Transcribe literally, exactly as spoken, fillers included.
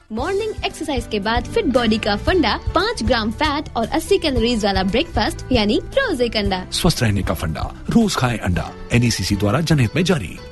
Morning exercise के बाद fit body का फंडा, पाँच ग्राम फैट और अस्सी कैलोरीज वाला ब्रेकफास्ट यानी रोज एक अंडा। स्वस्थ रहने का फंडा, रोज खाएं अंडा। एन ई सी सी द्वारा जनहित में जारी।